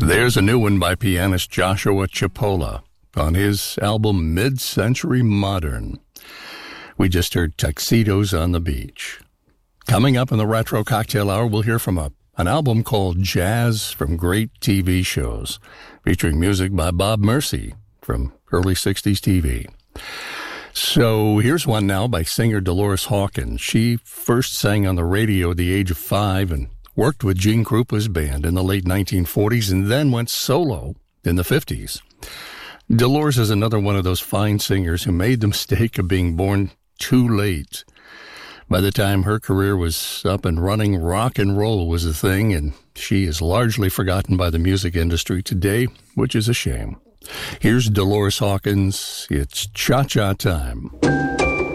There's a new one by pianist Joshua Chipola on his album Mid-Century Modern. We just heard Tuxedos on the Beach. Coming up in the Retro Cocktail Hour, we'll hear from an album called Jazz from Great TV Shows, featuring music by Bob Mercy from early 60s TV. So here's one now by singer Dolores Hawkins. She first sang on the radio at the age of 5 and worked with Gene Krupa's band in the late 1940s and then went solo in the 50s. Dolores is another one of those fine singers who made the mistake of being born too late. By the time her career was up and running, rock and roll was a thing, and she is largely forgotten by the music industry today, which is a shame. Here's Dolores Hawkins. It's Cha-Cha Time.